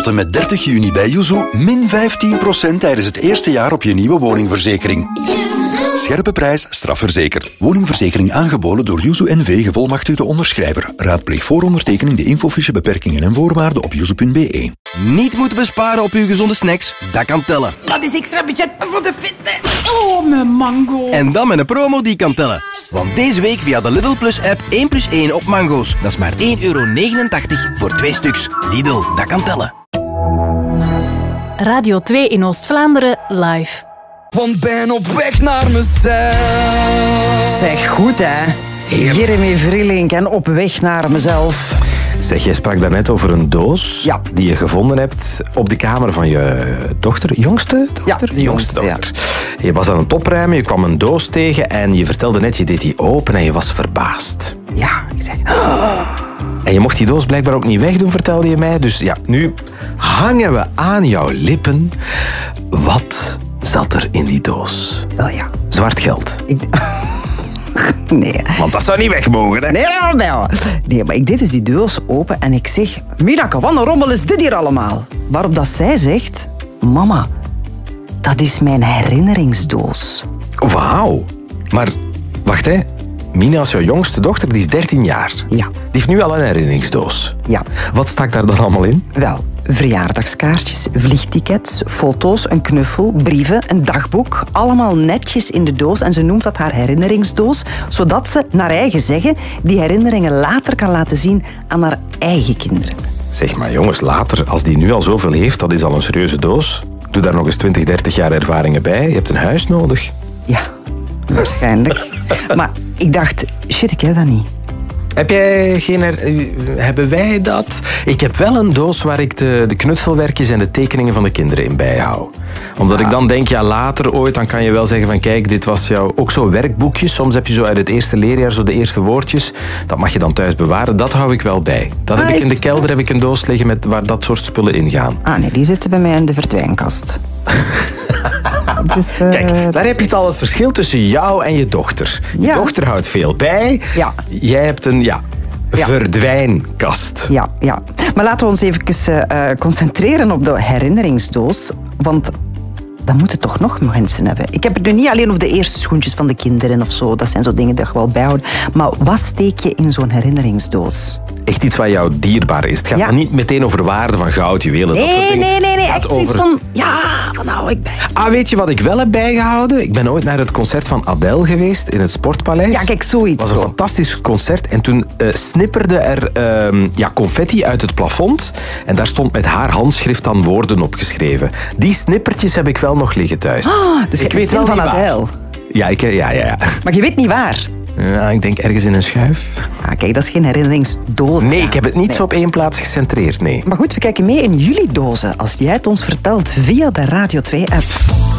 Tot en met 30 juni bij Yuzu min 15% tijdens het eerste jaar op je nieuwe woningverzekering. Scherpe prijs, strafverzekerd. Woningverzekering aangeboden door Yuzu NV, gevolmachtigde onderschrijver. Raadpleeg voor ondertekening de infofiche, beperkingen en voorwaarden op yuzu.be. Niet moeten besparen op uw gezonde snacks? Dat kan tellen. Dat is extra budget voor de fitness. Oh, mijn mango. En dan met een promo die kan tellen. Want deze week via de Lidl Plus app 1+1 op mango's. Dat is maar €1,89 voor 2 stuks. Lidl, dat kan tellen. Radio 2 in Oost-Vlaanderen live. Want ben op weg naar mezelf. Zeg goed, hè. Jeremy Vrielink en op weg naar mezelf. Zeg, jij sprak daarnet over een doos die je gevonden hebt op de kamer van je dochter. Jongste dochter? Ja, de jongste dochter. Ja. Je was aan het opruimen, je kwam een doos tegen en je vertelde net, je deed die open en je was verbaasd. Ja, ik zeg... En je mocht die doos blijkbaar ook niet wegdoen, vertelde je mij. Dus ja, nu hangen we aan jouw lippen. Wat zat er in die doos? Wel ja. Zwart geld. Nee. Want dat zou niet weg mogen, hè? Nee, maar ik deed dus die doos open en ik zeg... Minaka, wat een rommel is dit hier allemaal? Waarop dat zij zegt... Mama, dat is mijn herinneringsdoos. Wauw. Maar, wacht hè. Mina is jouw jongste dochter, die is 13 jaar. Ja. Die heeft nu al een herinneringsdoos. Ja. Wat stak daar dan allemaal in? Wel, verjaardagskaartjes, vliegtickets, foto's, een knuffel, brieven, een dagboek. Allemaal netjes in de doos en ze noemt dat haar herinneringsdoos, zodat ze, naar eigen zeggen, die herinneringen later kan laten zien aan haar eigen kinderen. Zeg maar jongens, later, als die nu al zoveel heeft, dat is al een serieuze doos. Doe daar nog eens 20, 30 jaar ervaringen bij. Je hebt een huis nodig. Ja, waarschijnlijk. Maar ik dacht, shit, ik heb dat niet. Heb jij hebben wij dat? Ik heb wel een doos waar ik de knutselwerkjes en de tekeningen van de kinderen in bijhoud. Omdat ik dan denk, ja, later ooit, dan kan je wel zeggen van kijk, dit was jouw... Ook zo werkboekjes, soms heb je zo uit het eerste leerjaar zo de eerste woordjes. Dat mag je dan thuis bewaren, dat hou ik wel bij. Dat heb ik in de kelder, heb ik een doos liggen waar dat soort spullen in gaan. Ah nee, die zitten bij mij in de verdwijnkast. Dus, kijk, daar heb je het al het verschil tussen jou en je dochter. Je dochter houdt veel bij. Ja. Jij hebt een verdwijnkast. Ja. Maar laten we ons even concentreren op de herinneringsdoos. Want dat moeten toch nog mensen hebben. Ik heb het nu niet alleen over de eerste schoentjes van de kinderen of zo. Dat zijn zo dingen die je wel bijhoudt. Maar wat steek je in zo'n herinneringsdoos? Echt iets wat jou dierbaar is. Het gaat dan niet meteen over waarde van goud, juwelen, dat soort dingen. Nee. Echt zoiets van, van hou ik bij. Weet je wat ik wel heb bijgehouden? Ik ben ooit naar het concert van Adele geweest in het Sportpaleis. Ja, kijk, zoiets. Het was een fantastisch concert. En toen snipperde er confetti uit het plafond. En daar stond met haar handschrift dan woorden op geschreven. Die snippertjes heb ik wel nog liggen thuis. Dus ik weet wel van Adele. Ja. Maar je weet niet waar. Ja, ik denk ergens in een schuif. Kijk, dat is geen herinneringsdoos. Nee, ik heb het niet zo op één plaats gecentreerd, nee. Maar goed, we kijken mee in jullie dozen als jij het ons vertelt via de Radio 2-app.